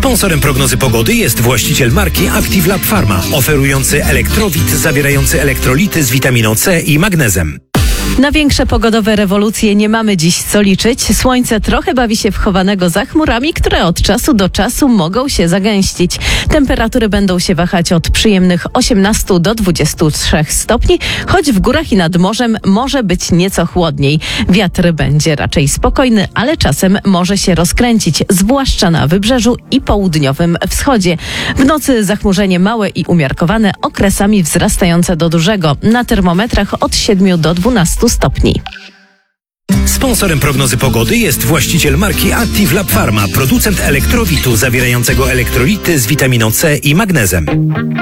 Sponsorem prognozy pogody jest właściciel marki Active Lab Pharma, oferujący elektrowit zawierający elektrolity z witaminą C i magnezem. Na większe pogodowe rewolucje nie mamy dziś co liczyć. Słońce trochę bawi się wchowanego za chmurami, które od czasu do czasu mogą się zagęścić. Temperatury będą się wahać od przyjemnych 18 do 23 stopni, choć w górach i nad morzem może być nieco chłodniej. Wiatr będzie raczej spokojny, ale czasem może się rozkręcić, zwłaszcza na wybrzeżu i południowym wschodzie. W nocy zachmurzenie małe i umiarkowane, okresami wzrastające do dużego. Na termometrach od 7 do 12 stopni. Sponsorem prognozy pogody jest właściciel marki Active Lab Pharma, producent elektrowitu zawierającego elektrolity z witaminą C i magnezem.